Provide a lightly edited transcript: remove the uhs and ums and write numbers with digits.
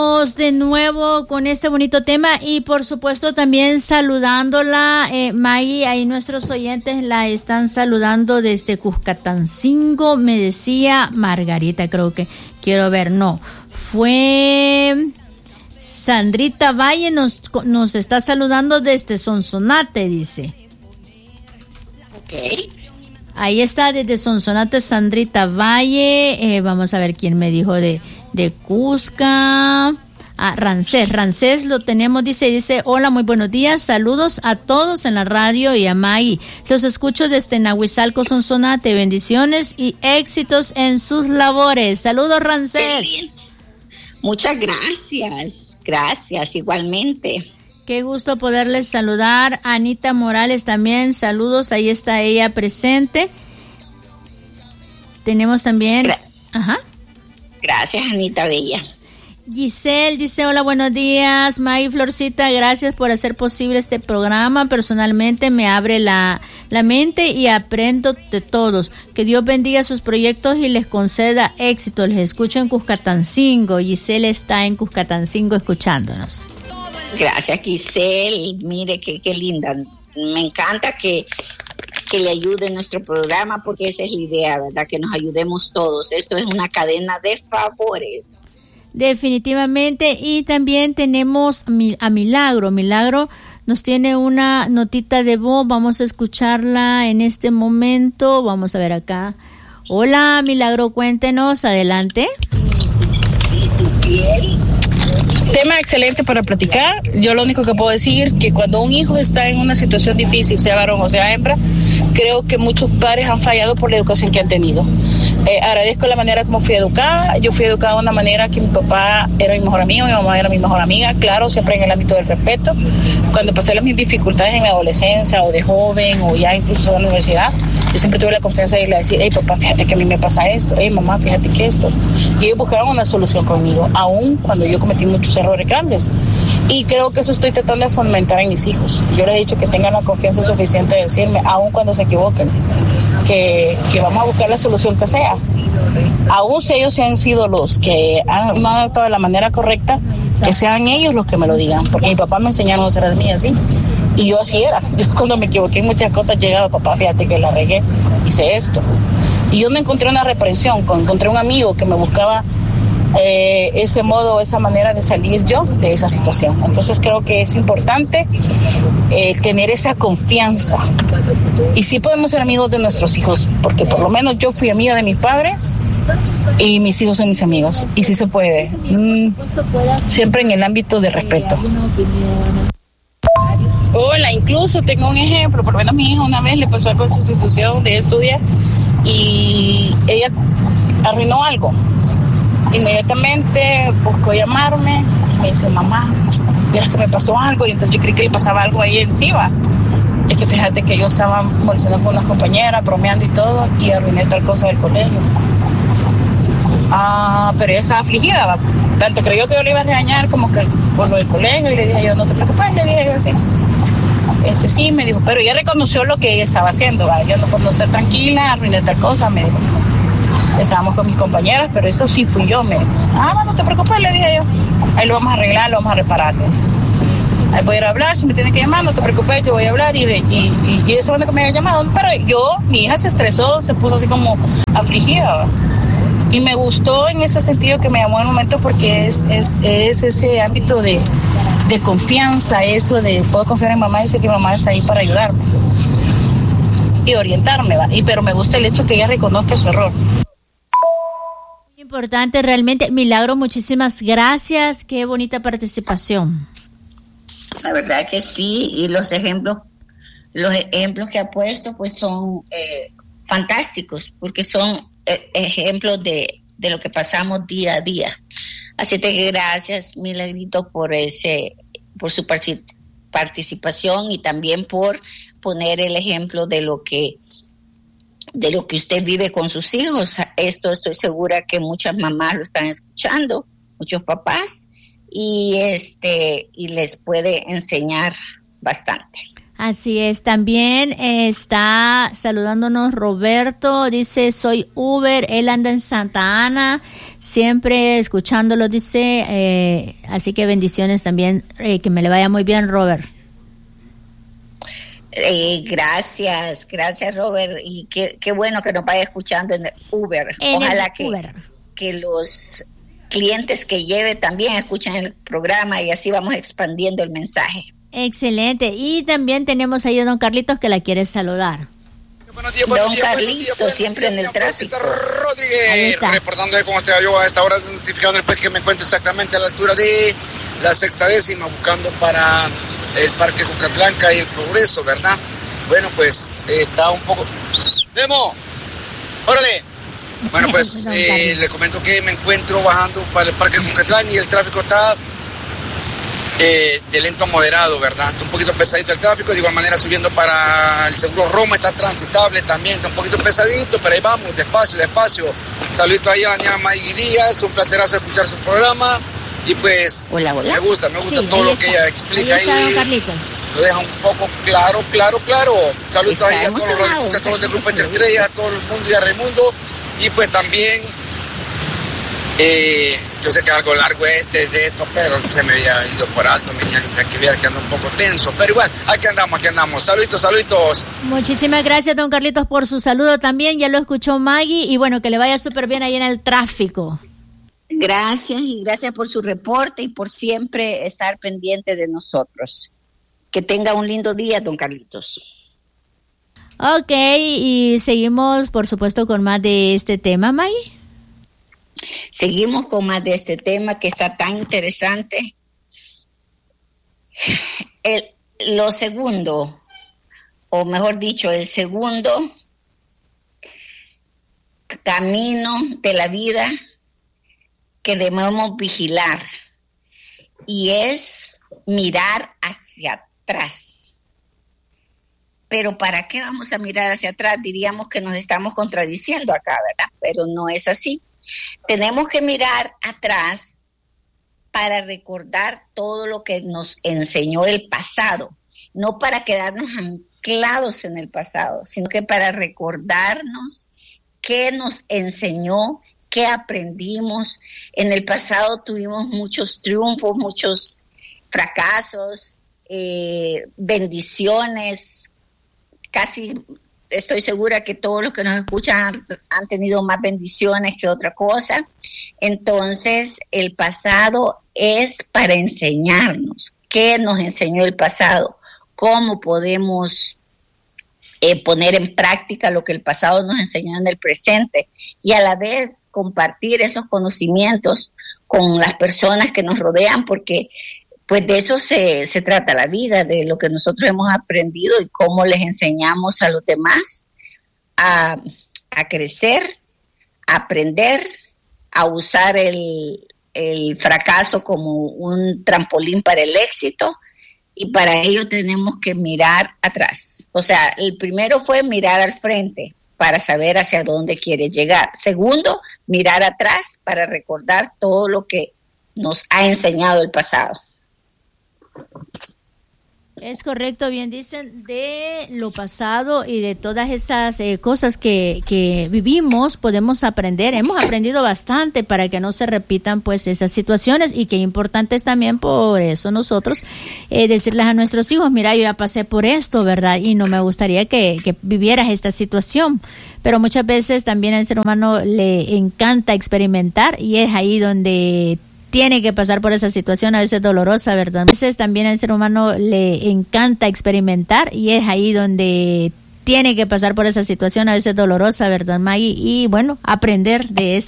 De nuevo con este bonito tema y por supuesto también saludándola, Maggie, ahí nuestros oyentes la están saludando desde Cuscatancingo, me decía Margarita, creo que quiero ver, no, fue Sandrita Valle, nos está saludando desde Sonsonate, dice. Ok. Ahí está desde Sonsonate Sandrita Valle, vamos a ver quién me dijo de Cusca. Rancés lo tenemos, dice, hola, muy buenos días, saludos a todos en la radio y a Maggie, los escucho desde Nahuizalco, Sonsonate, bendiciones y éxitos en sus labores, saludos Rancés. Muchas gracias, igualmente. Qué gusto poderles saludar. Anita Morales también, saludos, ahí está ella presente. Tenemos también... Gracias, Anita Bella. Giselle dice, hola, buenos días, Maggie Florcita, gracias por hacer posible este programa, personalmente me abre la mente y aprendo de todos, que Dios bendiga sus proyectos y les conceda éxito, les escucho en Cuscatancingo, Giselle está en Cuscatancingo escuchándonos. Gracias, Giselle, mire qué linda, me encanta que le ayude nuestro programa porque esa es la idea, ¿verdad? Que nos ayudemos todos. Esto es una cadena de favores. Definitivamente. Y también tenemos a Milagro. Milagro nos tiene una notita de voz. Vamos a escucharla en este momento. Vamos a ver acá. Hola, Milagro, cuéntenos. Adelante. ¿Y su piel? Tema excelente para platicar. Yo lo único que puedo decir que cuando un hijo está en una situación difícil, sea varón o sea hembra, creo que muchos padres han fallado por la educación que han tenido. Agradezco la manera como fui educada. Yo fui educada de una manera que mi papá era mi mejor amigo, mi mamá era mi mejor amiga, claro, siempre en el ámbito del respeto. Cuando pasé mis dificultades en mi adolescencia o de joven o ya incluso en la universidad, yo siempre tuve la confianza de irle a decir, hey papá, fíjate que a mí me pasa esto, hey mamá, fíjate que esto. Y ellos buscaban una solución conmigo, aún cuando yo cometí muchos errores grandes. Y creo que eso estoy tratando de fomentar en mis hijos. Yo les he dicho que tengan la confianza suficiente de decirme, aún cuando se equivoquen, que vamos a buscar la solución que sea. Aún si ellos han sido los que no han actuado de la manera correcta, que sean ellos los que me lo digan, porque mi papá me enseñaron a ser de mí así. Y yo así era. Yo cuando me equivoqué en muchas cosas llegaba, papá, fíjate que la regué, hice esto. Y yo no encontré una reprensión, encontré un amigo que me buscaba ese modo, esa manera de salir yo de esa situación. Entonces creo que es importante tener esa confianza. Y sí podemos ser amigos de nuestros hijos, porque por lo menos yo fui amiga de mis padres y mis hijos son mis amigos. Y sí se puede, siempre en el ámbito de respeto. Hola, incluso tengo un ejemplo, por lo menos mi hija una vez le pasó algo en su institución de estudiar y ella arruinó algo. Inmediatamente buscó llamarme y me dice, mamá, vieras que me pasó algo, y entonces yo creí que le pasaba algo ahí encima. Es que fíjate que yo estaba molestando con unas compañeras, bromeando y todo, y arruiné tal cosa del colegio. Pero ella estaba afligida, ¿va? Tanto creyó que yo le iba a regañar como que por lo del colegio, y le dije yo, no te preocupes, le dije yo así. Sí, me dijo, pero ella reconoció lo que ella estaba haciendo, ¿va? Yo no por no ser tranquila, arruiné tal cosa, me dijo así. Estábamos con mis compañeras, pero eso sí fui yo, me dijo. No te preocupes, le dije yo. Ahí lo vamos a arreglar, lo vamos a reparar. Ahí voy a ir a hablar, si me tienen que llamar, no te preocupes, yo voy a hablar. Y ese momento que me había llamado, pero mi hija se estresó, se puso así como afligida, ¿va? Y me gustó en ese sentido que me llamó en el momento porque es ese ámbito de confianza, eso de puedo confiar en mamá y sé que mamá está ahí para ayudarme y orientarme, ¿va? Pero me gusta el hecho que ella reconozca su error. Importante realmente. Milagro, muchísimas gracias, qué bonita participación. La verdad que sí, y los ejemplos que ha puesto pues son fantásticos, porque son ejemplos de lo que pasamos día a día. Así que gracias, Milagrito, por su participación y también por poner el ejemplo de lo que usted vive con sus hijos. Esto estoy segura que muchas mamás lo están escuchando, muchos papás, y les puede enseñar bastante. Así es, también está saludándonos Roberto, dice soy Uber, él anda en Santa Ana, siempre escuchándolo, dice, así que bendiciones también, que me le vaya muy bien, Robert. Gracias Robert, y qué bueno que nos vaya escuchando en Uber. Ojalá que los clientes que lleve también escuchen el programa y así vamos expandiendo el mensaje. Excelente. Y también tenemos ahí a don Carlitos que la quiere saludar. Buenos días, don Carlitos, siempre en el tráfico. Rodríguez, reportando de cómo estoy yo a esta hora, notificando el que me encuentro exactamente a la altura de la 60ª, buscando para el Parque Jucatlanca y el Progreso, ¿verdad? Bueno, pues está un poco... ¡Demo! ¡Órale! Bueno, pues le comento que me encuentro bajando para el Parque Jucatlán y el tráfico está de lento a moderado, ¿verdad? Está un poquito pesadito el tráfico, de igual manera subiendo para el Seguro Roma, está transitable también, está un poquito pesadito, pero ahí vamos, despacio. Saludito ahí a la niña Maggie Díaz, un placerazo escuchar su programa y pues hola. me gusta sí, todo lo que ella explica ahí. Lo deja un poco claro. Saludos ahí a todos los del Grupo Estrella, a todo el mundo y a Raimundo, y pues también yo sé que algo largo de esto, pero se me había ido por alto, mi niña, que anda un poco tenso, pero igual, aquí andamos, saluditos. Muchísimas gracias, don Carlitos, por su saludo también, ya lo escuchó Maggie, y bueno, que le vaya súper bien ahí en el tráfico. Gracias, y gracias por su reporte y por siempre estar pendiente de nosotros. Que tenga un lindo día, don Carlitos. Ok, y seguimos, por supuesto, con más de este tema, Maggie. Seguimos con más de este tema que está tan interesante. Lo segundo, o mejor dicho, el segundo camino de la vida que debemos vigilar, y es mirar hacia atrás. Pero ¿para qué vamos a mirar hacia atrás? Diríamos que nos estamos contradiciendo acá, ¿verdad? Pero no es así. Tenemos que mirar atrás para recordar todo lo que nos enseñó el pasado, no para quedarnos anclados en el pasado, sino que para recordarnos qué nos enseñó, qué aprendimos. En el pasado tuvimos muchos triunfos, muchos fracasos, bendiciones. Casi estoy segura que todos los que nos escuchan han tenido más bendiciones que otra cosa. Entonces, el pasado es para enseñarnos. ¿Qué nos enseñó el pasado? ¿Cómo podemos poner en práctica lo que el pasado nos enseñó en el presente? Y a la vez compartir esos conocimientos con las personas que nos rodean, porque pues de eso se trata la vida, de lo que nosotros hemos aprendido y cómo les enseñamos a los demás a crecer, a aprender, a usar el fracaso como un trampolín para el éxito, y para ello tenemos que mirar atrás. O sea, el primero fue mirar al frente para saber hacia dónde quiere llegar. Segundo, mirar atrás para recordar todo lo que nos ha enseñado el pasado. Es correcto, bien dicen, de lo pasado y de todas esas cosas que vivimos podemos aprender. Hemos aprendido bastante para que no se repitan pues esas situaciones, y que importante es también por eso nosotros decirles a nuestros hijos, mira, yo ya pasé por esto, ¿verdad? Y no me gustaría que vivieras esta situación. Pero muchas veces también al ser humano le encanta experimentar, y es ahí donde tiene que pasar por esa situación a veces dolorosa, ¿verdad? A veces también al ser humano le encanta experimentar, y es ahí donde tiene que pasar por esa situación a veces dolorosa, ¿verdad, Maggie? Y bueno, aprender de esa